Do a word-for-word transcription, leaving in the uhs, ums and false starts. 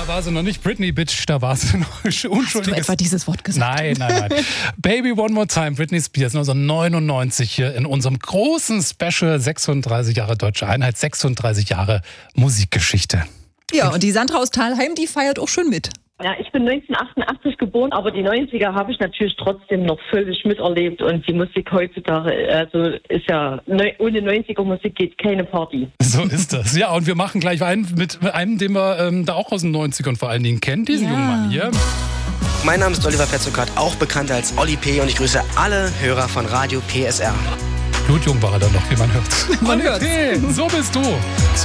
Da war sie noch nicht Britney, Bitch, da war sie noch unschuldig. Hast du etwa dieses Wort gesagt? Nein, nein, nein. Baby One More Time, Britney Spears, neunzehnhundertneunundneunzig hier in unserem großen Special sechsunddreißig Jahre Deutsche Einheit, sechsunddreißig Jahre Musikgeschichte. Ja, und die Sandra aus Thalheim, die feiert auch schon mit. Ja, ich bin neunzehnhundertachtundachtzig geboren, aber die neunziger habe ich natürlich trotzdem noch völlig miterlebt und die Musik heutzutage, also ist ja, ohne neunziger Musik geht keine Party. So ist das. Ja, und wir machen gleich einen mit einem, den wir ähm, da auch aus den neunzigern vor allen Dingen kennen, diesen Ja. jungen Mann hier. Mein Name ist Oliver Petzokat, auch bekannt als Olli P. und ich grüße alle Hörer von Radio P S R. Blutjung war er dann noch, wie man hört. Man hört's. Olli P., so bist du.